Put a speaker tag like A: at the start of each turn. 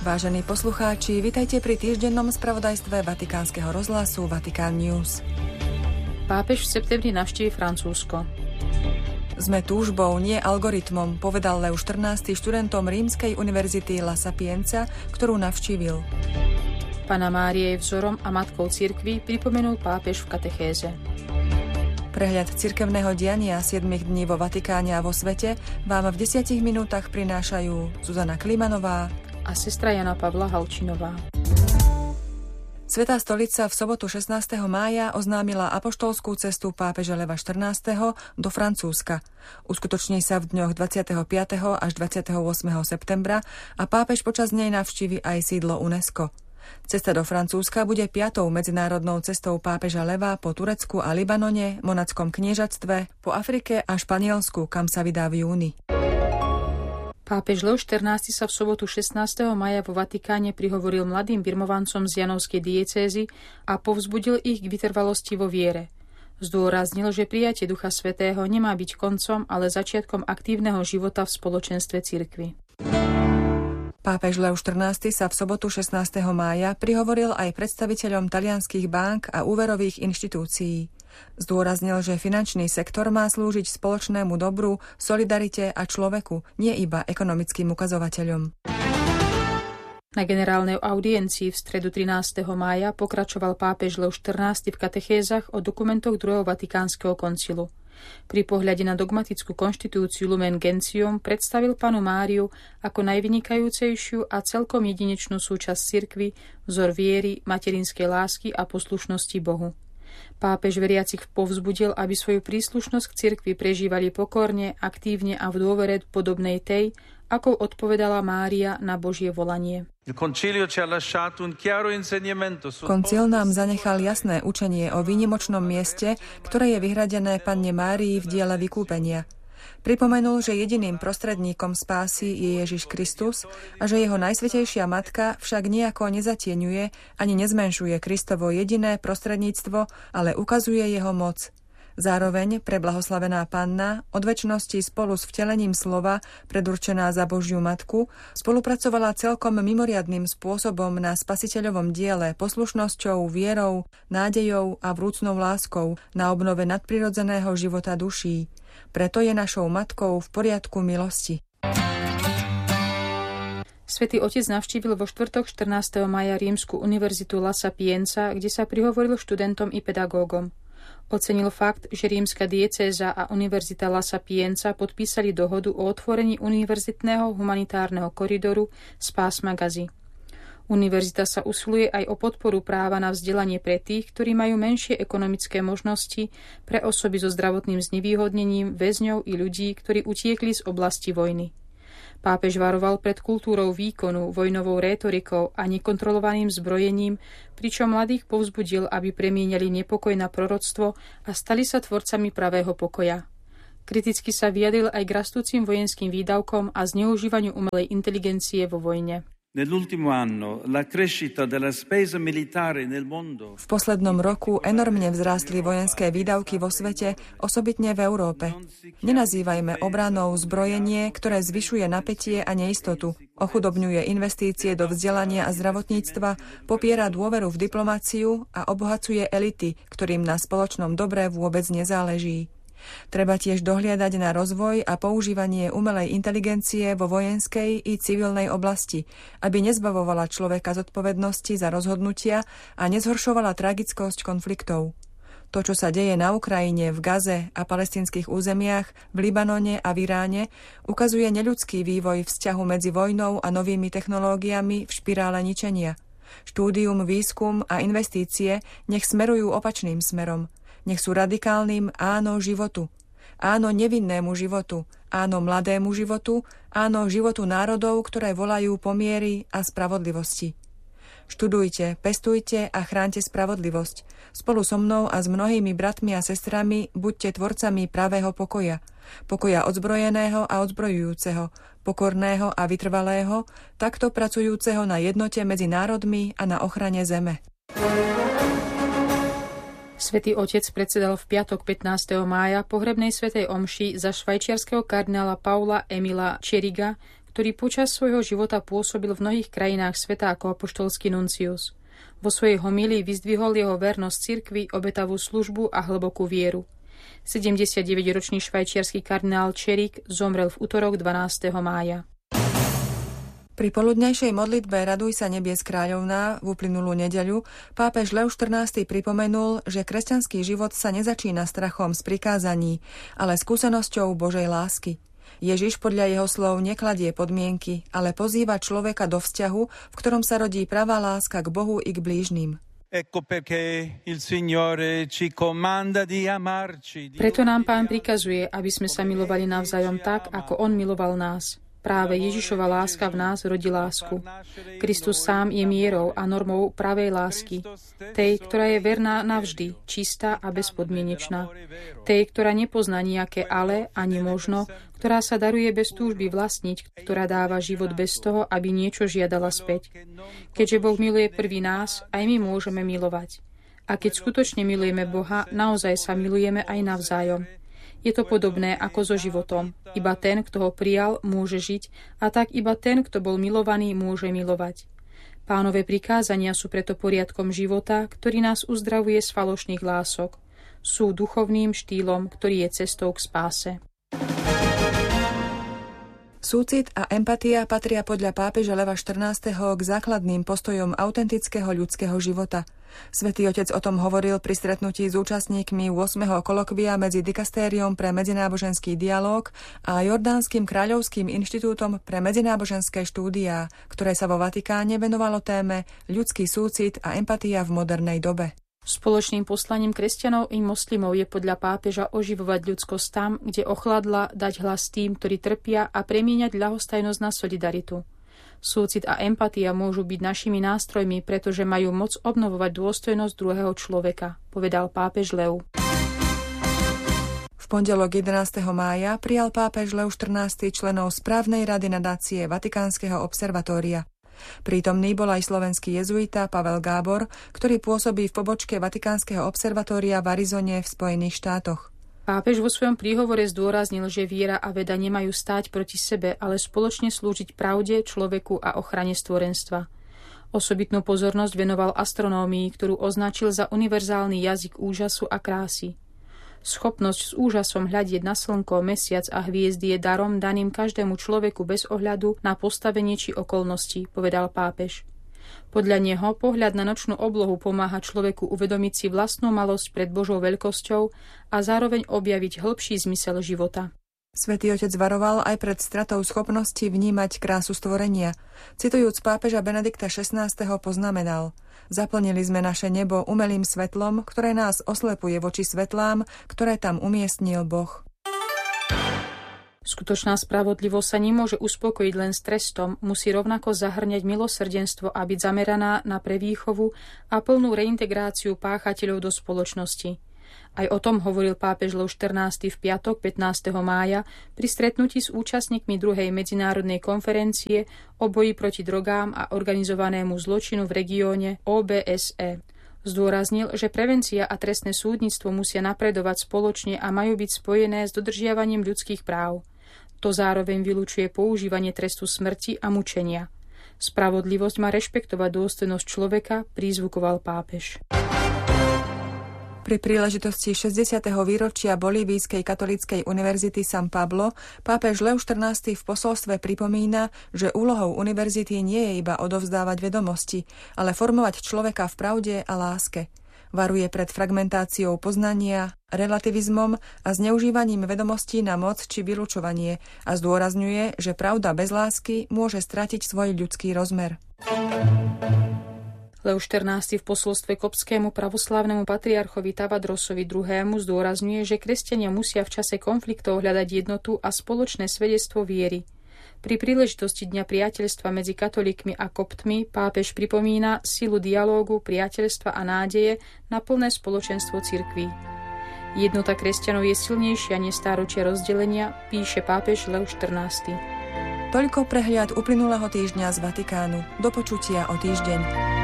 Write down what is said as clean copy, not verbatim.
A: Vážení poslucháči, vitajte pri týždennom spravodajstve Vatikánskeho rozhlasu Vatikán News.
B: Pápež v septembri navštívi Francúzsko.
A: Sme túžbou, nie algoritmom, povedal Leo XIV študentom Rímskej univerzity La Sapienza, ktorú navštívil.
B: Panna Mária je vzorom a matkou cirkvi, pripomenul pápež v katechéze.
A: Prehľad cirkevného diania 7 dní vo Vatikáne a vo svete vám v 10 minútach prinášajú Zuzana Klimanová
B: a sestra Jana Pavla Halčinová.
A: Svätá stolica v sobotu 16. mája oznámila apoštolskú cestu pápeža Leva XIV. Do Francúzska. Uskutoční sa v dňoch 25. až 28. septembra a pápež počas nej navštívi aj sídlo UNESCO. Cesta do Francúzska bude 5. medzinárodnou cestou pápeža Leva po Turecku a Libanone, Monackom kniežatstve, po Afrike a Španielsku, kam sa vydá v júni.
B: Pápež Leo XIV. Sa v sobotu 16. maja vo Vatikáne prihovoril mladým birmovancom z Janovskej diecézy a povzbudil ich k vytrvalosti vo viere. Zdôraznil, že prijatie Ducha Svätého nemá byť koncom, ale začiatkom aktívneho života v spoločenstve cirkvi.
A: Pápež Leo XIV. Sa v sobotu 16. mája prihovoril aj predstaviteľom talianskych bank a úverových inštitúcií. Zdôraznil, že finančný sektor má slúžiť spoločnému dobru, solidarite a človeku, nie iba ekonomickým ukazovateľom.
B: Na generálnej audiencii v stredu 13. mája pokračoval pápež Leo XIV. V katechézach o dokumentoch druhého Vatikánskeho koncilu. Pri pohľade na dogmatickú konštitúciu Lumen Gentium predstavil Pannu Máriu ako najvynikajúcejšiu a celkom jedinečnú súčasť cirkvi, vzor viery, materinskej lásky a poslušnosti Bohu. Pápež veriacich povzbudil, aby svoju príslušnosť k cirkvi prežívali pokorne, aktívne a v dôvere podobnej tej, ako odpovedala Mária na Božie volanie.
A: Koncil nám zanechal jasné učenie o výnimočnom mieste, ktoré je vyhradené Panne Márii v diele vykúpenia. Pripomenul, že jediným prostredníkom spásy je Ježiš Kristus a že jeho najsvätejšia matka však nejako nezatieňuje ani nezmenšuje Kristovo jediné prostredníctvo, ale ukazuje jeho moc. Zároveň preblahoslavená Panna od večnosti spolu s vtelením slova, predurčená za Božiu matku, spolupracovala celkom mimoriadnym spôsobom na spasiteľovom diele poslušnosťou, vierou, nádejou a vrúcnou láskou na obnove nadprirodzeného života duší. Preto je našou matkou v poriadku milosti.
B: Svätý Otec navštívil vo štvrtok 14. maja Rímsku univerzitu La Sapienza, kde sa prihovoril študentom i pedagógom. Ocenil fakt, že rímska diecéza a univerzita La Sapienza podpísali dohodu o otvorení univerzitného humanitárneho koridoru z pásma Gazy. Univerzita sa usiluje aj o podporu práva na vzdelanie pre tých, ktorí majú menšie ekonomické možnosti, pre osoby so zdravotným znevýhodnením, väzňov i ľudí, ktorí utiekli z oblasti vojny. Pápež varoval pred kultúrou výkonu, vojnovou rétorikou a nekontrolovaným zbrojením, pričom mladých povzbudil, aby premieniali nepokoj na proroctvo a stali sa tvorcami pravého pokoja. Kriticky sa vyjadril aj k rastúcim vojenským výdavkom a zneužívaniu umelej inteligencie vo vojne.
A: V poslednom roku enormne vzrástli vojenské výdavky vo svete, osobitne v Európe. Nenazývajme obranou zbrojenie, ktoré zvyšuje napätie a neistotu, ochudobňuje investície do vzdelania a zdravotníctva, popiera dôveru v diplomáciu a obohacuje elity, ktorým na spoločnom dobre vôbec nezáleží. Treba tiež dohliadať na rozvoj a používanie umelej inteligencie vo vojenskej i civilnej oblasti, aby nezbavovala človeka zodpovednosti za rozhodnutia a nezhoršovala tragickosť konfliktov. To, čo sa deje na Ukrajine, v Gaze a palestinských územiach, v Libanone a v Iráne, ukazuje neľudský vývoj vzťahu medzi vojnou a novými technológiami v špirále ničenia. Štúdium, výskum a investície nech smerujú opačným smerom. Nech sú radikálnym áno životu, áno nevinnému životu, áno mladému životu, áno životu národov, ktoré volajú po miery a spravodlivosti. Študujte, pestujte a chránte spravodlivosť. Spolu so mnou a s mnohými bratmi a sestrami buďte tvorcami pravého pokoja. Pokoja odzbrojeného a odzbrojujúceho, pokorného a vytrvalého, takto pracujúceho na jednote medzi národmi a na ochrane zeme.
B: Svätý Otec predsedal v piatok 15. mája pohrebnej svätej omši za švajčiarskeho kardinála Paula Emila Čeriga, ktorý počas svojho života pôsobil v mnohých krajinách sveta ako apoštolský nuncius. Vo svojej homílii vyzdvihol jeho vernosť cirkvi, obetavú službu a hlbokú vieru. 79-ročný švajčiarsky kardinál Čerík zomrel v utorok 12. mája.
A: Pri poludňajšej modlitbe Raduj sa nebies kráľovná v uplynulú nedeľu pápež Leo XIV pripomenul, že kresťanský život sa nezačína strachom z prikázaní, ale skúsenosťou Božej lásky. Ježiš podľa jeho slov nekladie podmienky, ale pozýva človeka do vzťahu, v ktorom sa rodí pravá láska k Bohu i k blížnym.
B: Preto nám Pán prikazuje, aby sme sa milovali navzájom tak, ako On miloval nás. Práve Ježišova láska v nás rodí lásku. Kristus sám je mierou a normou pravej lásky. Tej, ktorá je verná navždy, čistá a bezpodmienečná. Tej, ktorá nepozná nejaké ale ani možno, ktorá sa daruje bez túžby vlastniť, ktorá dáva život bez toho, aby niečo žiadala späť. Keďže Boh miluje prvý nás, aj my môžeme milovať. A keď skutočne milujeme Boha, naozaj sa milujeme aj navzájom. Je to podobné ako so životom. Iba ten, kto ho prijal, môže žiť a tak iba ten, kto bol milovaný, môže milovať. Pánove prikázania sú preto poriadkom života, ktorý nás uzdravuje z falošných lások. Sú duchovným štýlom, ktorý je cestou k spáse.
A: Súcit a empatia patria podľa pápeža Leva XIV. K základným postojom autentického ľudského života. Svätý Otec o tom hovoril pri stretnutí s účastníkmi 8. kolokvia medzi Dikastériom pre medzináboženský dialóg a Jordánskym kráľovským inštitútom pre medzináboženské štúdiá, ktoré sa vo Vatikáne venovalo téme ľudský súcit a empatia v modernej dobe.
B: Spoločným poslaním kresťanov i moslimov je podľa pápeža oživovať ľudskosť tam, kde ochladla, dať hlas tým, ktorí trpia a premieňať ľahostajnosť na solidaritu. Súcit a empatia môžu byť našimi nástrojmi, pretože majú moc obnovovať dôstojnosť druhého človeka, povedal pápež Leu.
A: V pondelok 11. mája prijal pápež Leo XIV členov správnej rady nadácie Vatikánskeho observatória. Prítomný bol aj slovenský jezuita Pavel Gábor, ktorý pôsobí v pobočke Vatikánskeho observatória v Arizone v Spojených štátoch.
B: Pápež vo svojom príhovore zdôraznil, že viera a veda nemajú stáť proti sebe, ale spoločne slúžiť pravde, človeku a ochrane stvorenstva. Osobitnú pozornosť venoval astronómii, ktorú označil za univerzálny jazyk úžasu a krásy. Schopnosť s úžasom hľadieť na slnko, mesiac a hviezdy je darom daným každému človeku bez ohľadu na postavenie či okolnosti, povedal pápež. Podľa neho pohľad na nočnú oblohu pomáha človeku uvedomiť si vlastnú malosť pred Božou veľkosťou a zároveň objaviť hĺbší zmysel života.
A: Svätý Otec varoval aj pred stratou schopnosti vnímať krásu stvorenia. Citujúc pápeža Benedikta XVI. Poznamenal: Zaplnili sme naše nebo umelým svetlom, ktoré nás oslepuje voči svetlám, ktoré tam umiestnil Boh.
B: Skutočná spravodlivosť sa nemôže uspokojiť len s trestom, musí rovnako zahrňať milosrdenstvo a byť zameraná na prevýchovu a plnú reintegráciu páchateľov do spoločnosti. Aj o tom hovoril pápež Leo XIV v piatok 15. mája pri stretnutí s účastníkmi 2. medzinárodnej konferencie o boji proti drogám a organizovanému zločinu v regióne OBSE. Zdôraznil, že prevencia a trestné súdnictvo musia napredovať spoločne a majú byť spojené s dodržiavaním ľudských práv. To zároveň vylučuje používanie trestu smrti a mučenia. Spravodlivosť má rešpektovať dôstojnosť človeka, prizvukoval pápež.
A: Pri príležitosti 60. výročia Bolívijskej katolíckej univerzity San Pablo pápež Leo XIV v posolstve pripomína, že úlohou univerzity nie je iba odovzdávať vedomosti, ale formovať človeka v pravde a láske. Varuje pred fragmentáciou poznania, relativizmom a zneužívaním vedomostí na moc či vylučovanie a zdôrazňuje, že pravda bez lásky môže stratiť svoj ľudský rozmer.
B: Leo XIV v posolstve koptskému pravoslávnemu patriarchovi Tavadrosovi II. Zdôrazňuje, že kresťania musia v čase konfliktov hľadať jednotu a spoločné svedectvo viery. Pri príležitosti Dňa priateľstva medzi katolíkmi a koptmi pápež pripomína silu dialógu, priateľstva a nádeje na plné spoločenstvo cirkví. Jednota kresťanov je silnejšia než stáročia rozdelenia, píše pápež Leo XIV.
A: Toľko prehľad uplynulého týždňa z Vatikánu. Do počutia o týždeň.